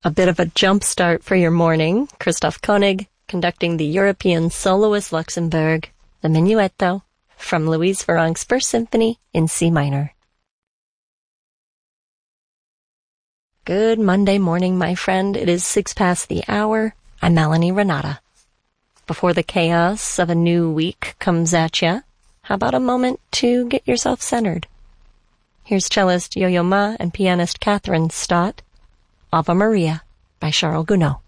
A bit of a jump start for your morning. Christoph Koenig conducting the European Soloist Luxembourg, the Minuetto, from Louise Farrenc's First Symphony in C minor. Good Monday morning, my friend. It is 6 past the hour. I'm Melanie Renata. Before the chaos of a new week comes at ya, how about a moment to get yourself centered? Here's cellist Yo-Yo Ma and pianist Catherine Stott, Ave Maria by Charles Gounod.